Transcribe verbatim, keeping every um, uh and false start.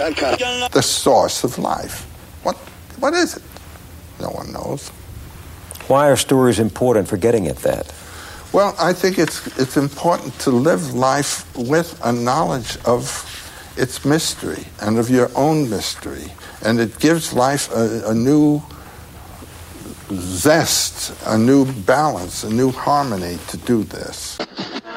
dot com. The source of life. What? What is it? No one knows. Why are stories important for getting at that? Well, I think it's it's important to live life with a knowledge of its mystery and of your own mystery. And it gives life a, a new zest, a new balance, a new harmony to do this.